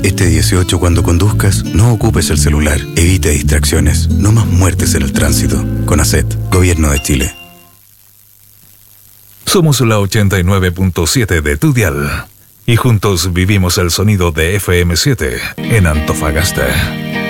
Este 18, cuando conduzcas, no ocupes el celular. Evite distracciones. No más muertes en el tránsito. CONACET, Gobierno de Chile. Somos la 89.7 de tu dial. Y juntos vivimos el sonido de FM7 en Antofagasta.